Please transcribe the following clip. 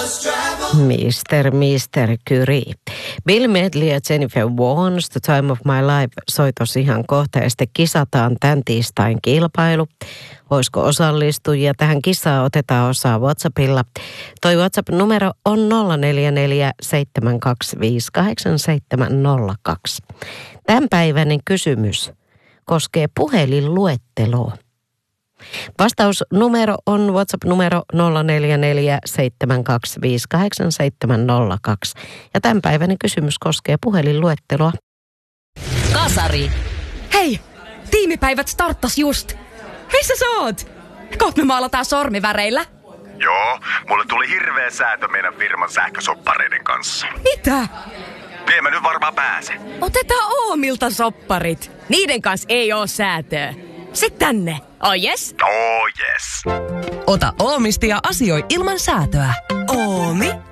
Mr. Curie. Bill Medley ja Jennifer Warnes, The Time of My Life, soitos ihan kohta ja sitten kisataan tämän tiistain kilpailu. Voisiko osallistujia tähän kisaan otetaan osaa WhatsAppilla. Toi WhatsApp-numero on 0447258702. Tämänpäiväinen kysymys koskee puhelinluetteloa. Vastausnumero on WhatsApp-numero 0447258702. Ja tämänpäiväinen kysymys koskee puhelinluetteloa. Kasari. Hei, tiimipäivät starttas just. Missä sä oot? Kohta me maalataan sormiväreillä. Joo, mulle tuli hirveä säätö meidän firman sähkösoppareiden kanssa. Mitä? En mä nyt varmaan pääse. Otetaan Oomilta sopparit. Niiden kanssa ei oo säätöä. Sitten tänne. Oh yes? Oh yes. Ota Oomista ja asioi ilman säätöä. Oomi.